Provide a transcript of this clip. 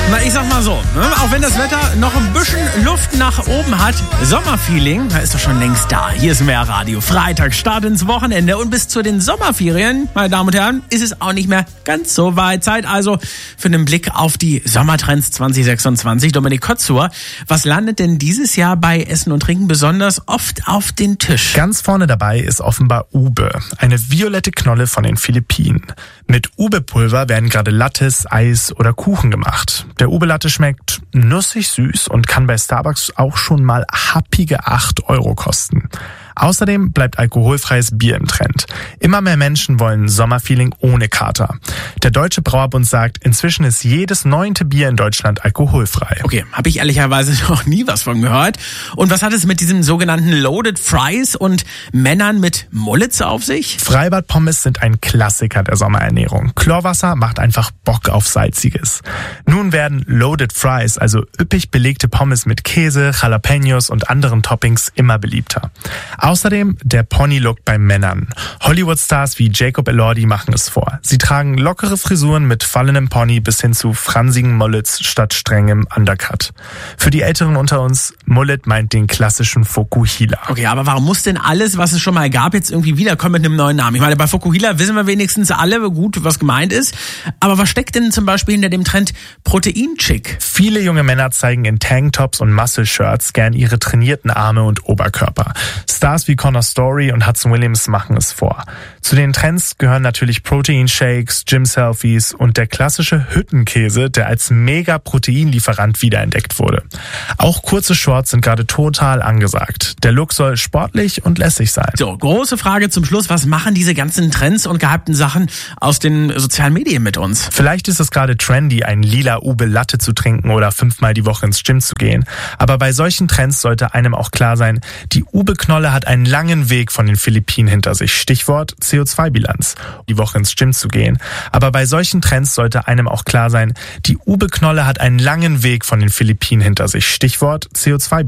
Na, ich sag mal so, ne? Auch wenn das Wetter noch ein bisschen Luft nach oben hat, Sommerfeeling, da ist doch schon längst da. Hier ist mehr Radio. Freitag, Start ins Wochenende und bis zu den Sommerferien, meine Damen und Herren, ist es auch nicht mehr ganz so weit. Zeit also für einen Blick auf die Sommertrends 2026. Dominik Kotzur, was landet denn dieses Jahr bei Essen und Trinken besonders oft auf den Tisch? Ganz vorne dabei ist offenbar Ube, eine violette Knolle von den Philippinen. Mit Ube-Pulver werden gerade Lattes, Eis oder Kuchen gemacht. Der Ube-Latte schmeckt nussig süß und kann bei Starbucks auch schon mal happige 8 € kosten. Außerdem bleibt alkoholfreies Bier im Trend. Immer mehr Menschen wollen Sommerfeeling ohne Kater. Der Deutsche Brauerbund sagt, inzwischen ist jedes 9. Bier in Deutschland alkoholfrei. Okay, habe ich ehrlicherweise noch nie was von gehört. Und was hat es mit diesem sogenannten Loaded Fries und Männern mit Mullets auf sich? Freibad-Pommes sind ein Klassiker der Sommerernährung. Chlorwasser macht einfach Bock auf Salziges. Nun werden Loaded Fries, also üppig belegte Pommes mit Käse, Jalapenos und anderen Toppings, immer beliebter. Außerdem der Pony-Look bei Männern. Hollywood-Stars wie Jacob Elordi machen es vor. Sie tragen lockere Frisuren mit fallenem Pony bis hin zu fransigen Mullets statt strengem Undercut. Für die Älteren unter uns, Mullet meint den klassischen Fokuhila. Okay, aber warum muss denn alles, was es schon mal gab, jetzt irgendwie wiederkommen mit einem neuen Namen? Ich meine, bei Fokuhila wissen wir wenigstens alle gut, was gemeint ist. Aber was steckt denn zum Beispiel hinter dem Trend Protein-Chic? Viele junge Männer zeigen in Tanktops und Muscle-Shirts gern ihre trainierten Arme und Oberkörper. Stars wie Connor Story und Hudson Williams machen es vor. Zu den Trends gehören natürlich Protein-Shakes, Gym-Selfies und der klassische Hüttenkäse, der als Mega-Proteinlieferant wiederentdeckt wurde. Auch kurze Shorts sind gerade total angesagt. Der Look soll sportlich und lässig sein. So, große Frage zum Schluss. Was machen diese ganzen Trends und gehypten Sachen aus den sozialen Medien mit uns? Vielleicht ist es gerade trendy, einen lila Ube-Latte zu trinken oder 5-mal die Woche ins Gym zu gehen. Aber bei solchen Trends sollte einem auch klar sein, die Ube-Knolle hat einen langen Weg von den Philippinen hinter sich. Stichwort CO2-Bilanz. Die Woche ins Gym zu gehen. Aber bei solchen Trends sollte einem auch klar sein, die Ube-Knolle hat einen langen Weg von den Philippinen hinter sich. Stichwort CO2-Bilanz.